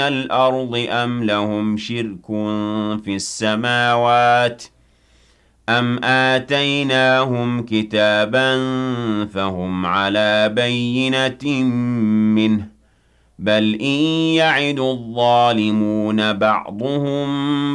الْأَرْضِ أَمْ لَهُمْ شِرْكٌ فِي السَّمَاوَاتِ أَمْ آتَيْنَاهُمْ كِتَابًا فَهُمْ عَلَىٰ بَيِّنَةٍ مِّنْهُ ۚ بَلْ إِن يَعِدُ الظَّالِمُونَ بَعْضُهُم